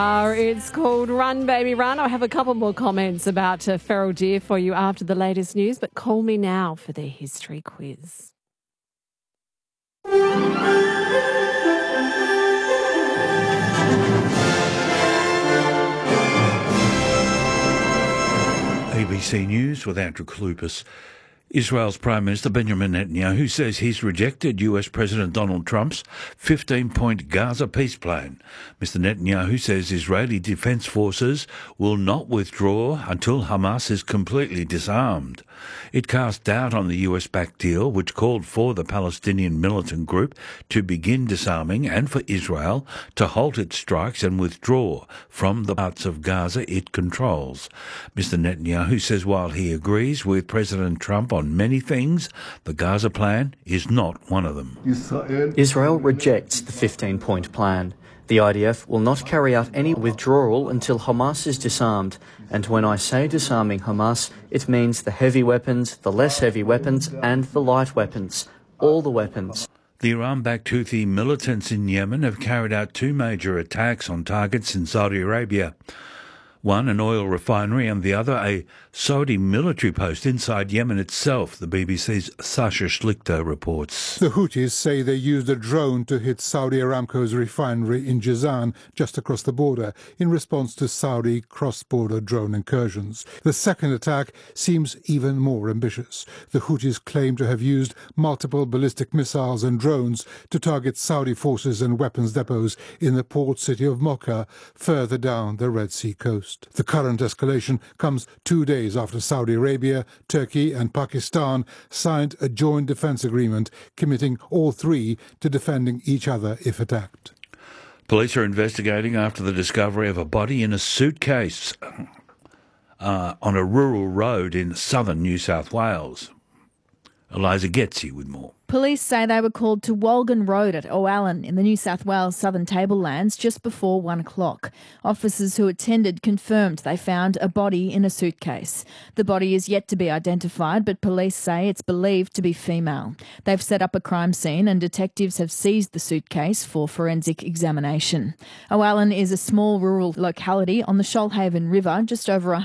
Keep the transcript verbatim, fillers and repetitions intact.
Uh, it's called Run Baby Run. I have a couple more comments about uh, feral deer for you after the latest news, but call me now for the history quiz. A B C News with Andrew Kalupas. Israel's Prime Minister Benjamin Netanyahu says he's rejected U S President Donald Trump's fifteen-point Gaza peace plan. Mister Netanyahu says Israeli defence forces will not withdraw until Hamas is completely disarmed. It cast doubt on the U S-backed deal, which called for the Palestinian militant group to begin disarming and for Israel to halt its strikes and withdraw from the parts of Gaza it controls. Mister Netanyahu says while he agrees with President Trump on many things, the Gaza plan is not one of them. Israel rejects the fifteen-point plan. The I D F will not carry out any withdrawal until Hamas is disarmed. And when I say disarming Hamas, it means the heavy weapons, the less heavy weapons, and the light weapons. All the weapons. The Iran-backed Houthi militants in Yemen have carried out two major attacks on targets in Saudi Arabia. One, an oil refinery, and the other, a Saudi military post inside Yemen itself, the B B C's Sasha Schlichter reports. The Houthis say they used a drone to hit Saudi Aramco's refinery in Jazan, just across the border, in response to Saudi cross-border drone incursions. The second attack seems even more ambitious. The Houthis claim to have used multiple ballistic missiles and drones to target Saudi forces and weapons depots in the port city of Mocha, further down the Red Sea coast. The current escalation comes two days after Saudi Arabia, Turkey and Pakistan signed a joint defence agreement committing all three to defending each other if attacked. Police are investigating after the discovery of a body in a suitcase uh, on a rural road in southern New South Wales. Eliza Getzi with more. Police say they were called to Walgan Road at O'Allen in the New South Wales Southern Tablelands just before one o'clock. Officers who attended confirmed they found a body in a suitcase. The body is yet to be identified, but police say it's believed to be female. They've set up a crime scene and detectives have seized the suitcase for forensic examination. O'Allen is a small rural locality on the Shoalhaven River, just over